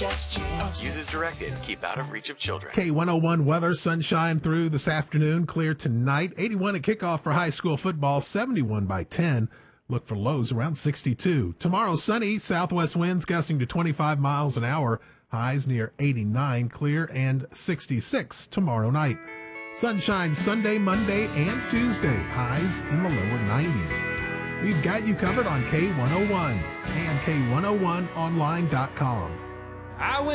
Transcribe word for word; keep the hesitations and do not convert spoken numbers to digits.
just change. Use as directed. Keep out of reach of children. K one oh one weather, sunshine through this afternoon, clear tonight. eighty-one at kickoff for high school football, seventy-one by ten. Look for lows around sixty-two. Tomorrow, sunny, southwest winds gusting to twenty-five miles an hour. Highs near eighty-nine, clear, and sixty-six tomorrow night. Sunshine Sunday, Monday, and Tuesday. Highs in the lower nineties. We've got you covered on K one oh one and K one oh one online dot com. I